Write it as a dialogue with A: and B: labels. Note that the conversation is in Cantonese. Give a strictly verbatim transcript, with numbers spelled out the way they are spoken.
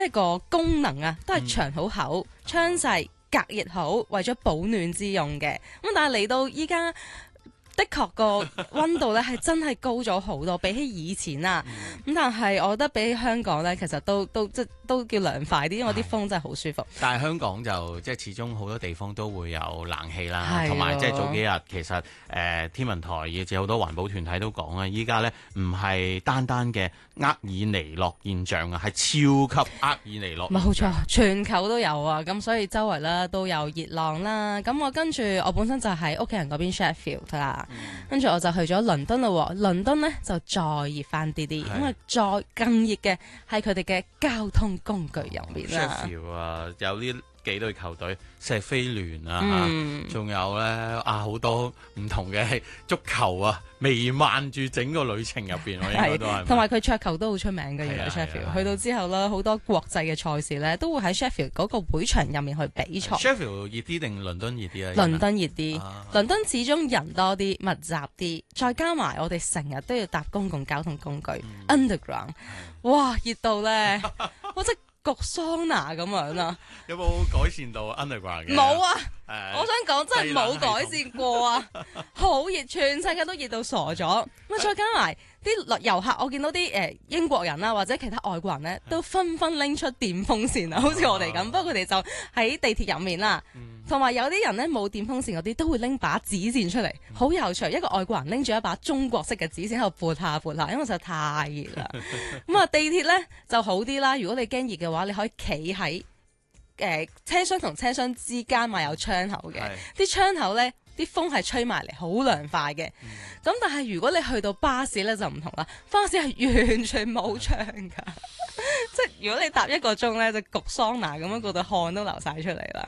A: 一個功能啊，都係牆好厚、窗細、隔熱好，為咗保暖之用嘅。咁但係嚟到依家，的確個溫度咧係真係高咗好多，比起以前啊。咁、嗯、但係我覺得比起香港咧，其實都都即都叫涼快啲，因為啲風真係好舒服。
B: 但係香港就即係始終好多地方都會有冷氣啦，同埋即係早幾日其實誒、呃、天文台以至好多環保團體都講啦，依家咧唔係單單嘅厄爾尼諾現象啊，係超級厄爾尼諾。
A: 冇錯，全球都有啊，咁所以周圍啦都有熱浪啦。咁我跟住我本身就喺屋企人嗰邊 Sheffield 啦。跟住我就去咗倫敦咯，倫敦呢就再熱翻啲啲，因為再更熱嘅係佢哋嘅交通工具入面啦。
B: Sheffield 啊，有呢幾隊球隊，錫菲聯啊，仲、嗯、有咧啊好多唔同嘅足球啊，瀰漫住整個旅程入邊，我應該都係。
A: 同埋佢桌球都好出名嘅，原來 Sheffield 去到之後咧，好多國際嘅賽事咧，都會喺 Sheffield 嗰個會場入面去比賽。
B: Sheffield 熱啲定倫敦熱啲啊？
A: 倫敦熱啲，啊、倫敦始終人多啲、密集啲，再加埋我哋成日都要搭公共交通工具、嗯、Underground， 哇，熱到咧，我真〜焗桑拿咁樣啊！
B: 有冇改善到 underground 嘅？
A: 冇啊！呃、我想講真係冇改善過啊！好熱，全世界都熱到傻咗。咁啊，再加埋啲遊客，我見到啲誒、呃、英國人啦，或者其他外國人咧，都紛紛拎出電風扇啊，好似我哋咁。不過佢哋就喺地鐵入面啦，同埋有啲人咧冇電風扇嗰啲，都會拎把紙扇出嚟，好有趣。一個外國人拎住一把中國式嘅紙扇喺度撥下撥下，因為實在太熱啦。咁啊，地鐵咧就好啲啦。如果你驚熱嘅話，你可以企喺誒車廂同車廂之間嘛，有窗口嘅，啲窗口咧啲風係吹埋嚟，好涼快嘅。咁、嗯、但係如果你去到巴士咧就唔同啦，巴士係完全冇窗噶，即係如果你搭一個鐘咧就焗桑拿咁樣，嗰度汗都流晒出嚟啦。